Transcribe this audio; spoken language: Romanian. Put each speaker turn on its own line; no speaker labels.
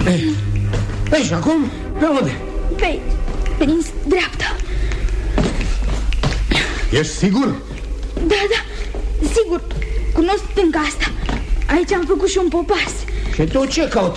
Ei, și acum? Pe unde?
Pe din dreapta.
Ești sigur?
Da, sigur. Cunosc stânga asta. Aici am făcut și un popas.
Și tu ce cauți